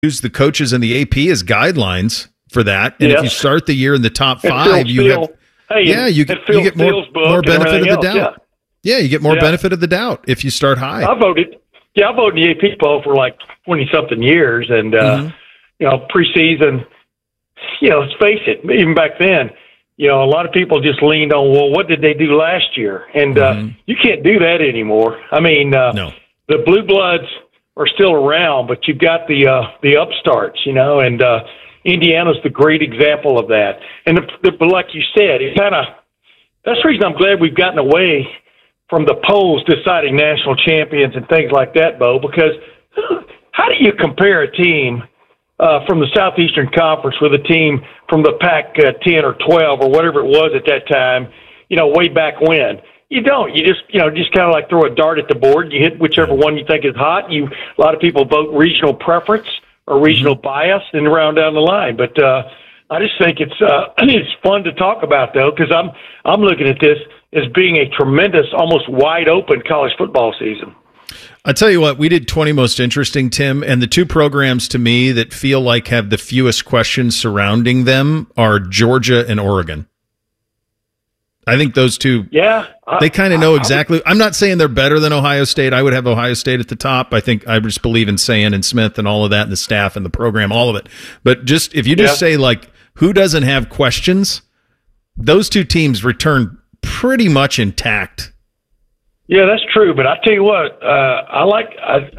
use the coaches and the AP as guidelines for that. And if you start the year in the top 5, you get more benefit of the doubt. Yeah, you get more benefit of the doubt if you start high. I voted in the AP poll for like 20-something years, and preseason. Let's face it, even back then, a lot of people just leaned on, well, what did they do last year? And you can't do that anymore. I mean, no. The Blue Bloods are still around, but you've got the upstarts, and Indiana's the great example of that. And but like you said, that's the reason I'm glad we've gotten away from the polls deciding national champions and things like that, Bo, because how do you compare a team from the Southeastern Conference with a team from the Pac-10 or 12 or whatever it was at that time, way back when? You don't. You just kind of like throw a dart at the board. You hit whichever one you think is hot. A lot of people vote regional preference or regional bias and round down the line. But I just think it's fun to talk about, though, because I'm looking at this as being a tremendous, almost wide open college football season. I tell you what, we did 20 most interesting, Tim, and the two programs to me that feel like have the fewest questions surrounding them are Georgia and Oregon. I think those two, they kind of know exactly. I'm not saying they're better than Ohio State. I would have Ohio State at the top. I think I just believe in Sayin and Smith and all of that and the staff and the program, all of it. But just if you just say, like, who doesn't have questions, those two teams return pretty much intact. Yeah, that's true. But I tell you what, I like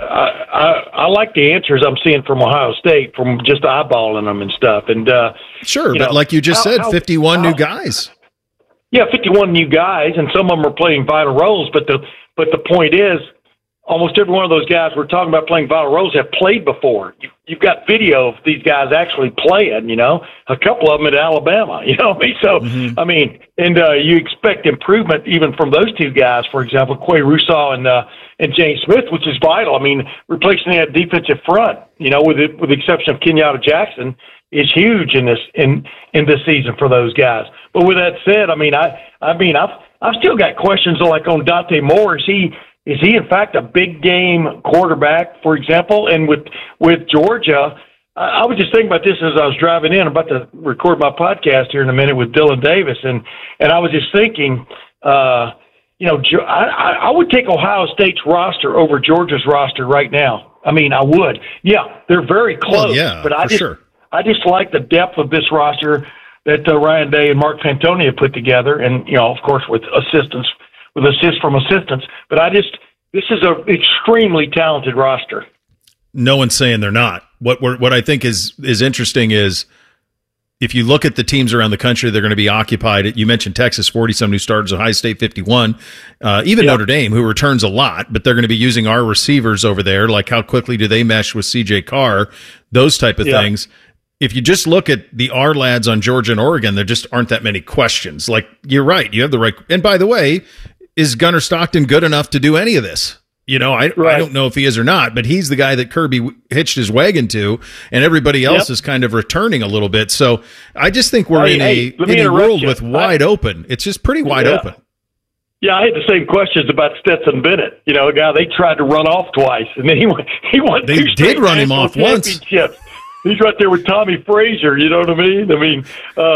the answers I'm seeing from Ohio State from just eyeballing them and stuff. And sure, but like you just said, 51 new guys. Yeah, 51 new guys, and some of them are playing vital roles. But the point is, almost every one of those guys we're talking about playing vital roles have played before. You've got video of these guys actually playing, a couple of them at Alabama, what I mean? So, I mean, and you expect improvement even from those two guys, for example, Quay Russaw and James Smith, which is vital. I mean, replacing that defensive front, with the exception of Kenyatta Jackson, is huge in this season for those guys. But with that said, I've still got questions like on Dante Moore. Is he in fact a big game quarterback, for example? And with Georgia, I was just thinking about this as I was driving in. I'm about to record my podcast here in a minute with Dylan Davis, and I was just thinking, I would take Ohio State's roster over Georgia's roster right now. I mean, I would. Yeah, they're very close. But I just like the depth of this roster that Ryan Day and Mark Pantoni have put together, and of course with assists from assistants. But this is an extremely talented roster. No one's saying they're not. What I think is interesting is if you look at the teams around the country, they're going to be occupied. You mentioned Texas, 40-some new starters, Ohio State, 51. Even Notre Dame, who returns a lot, but they're going to be using our receivers over there. Like, how quickly do they mesh with C.J. Carr? Those type of things. If you just look at the R lads on Georgia and Oregon, there just aren't that many questions. Like, you're right. You have the right. And by the way, is Gunnar Stockton good enough to do any of this? I don't know if he is or not, but he's the guy that Kirby hitched his wagon to, and everybody else is kind of returning a little bit. So I just think we're in a world with wide open. It's just pretty wide open. Yeah, I had the same questions about Stetson Bennett. A guy they tried to run off twice, and then he won. They did run him off once. He's right there with Tommy Frazier. You know what I mean?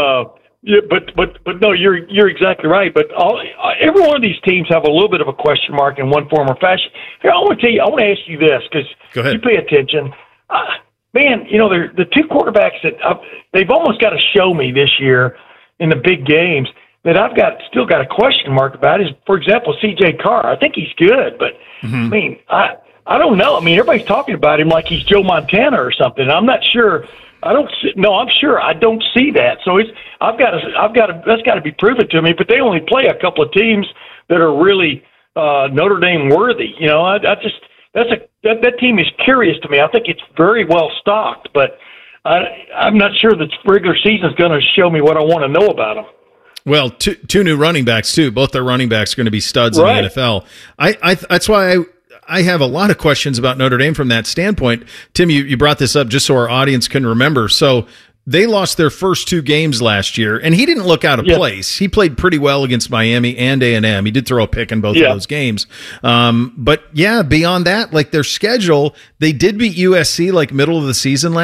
But no, you're exactly right. But every one of these teams have a little bit of a question mark in one form or fashion. Here, I want to ask you this because you pay attention. Man, the two quarterbacks that they've almost got to show me this year in the big games that I've still got a question mark about is, for example, C.J. Carr. I think he's good, but I don't know. I mean, everybody's talking about him like he's Joe Montana or something. I'm not sure. I'm sure I don't see that. So that's got to be proven to me. But they only play a couple of teams that are really Notre Dame worthy. That team is curious to me. I think it's very well stocked, but I'm not sure that regular season is going to show me what I want to know about them. Well, two new running backs too. Both their running backs are going to be studs in the NFL. That's why I have a lot of questions about Notre Dame from that standpoint. Tim, you brought this up just so our audience can remember. So they lost their first two games last year, and he didn't look out of place. He played pretty well against Miami and A&M. He did throw a pick in both of those games. But beyond that, like their schedule, they did beat USC like middle of the season last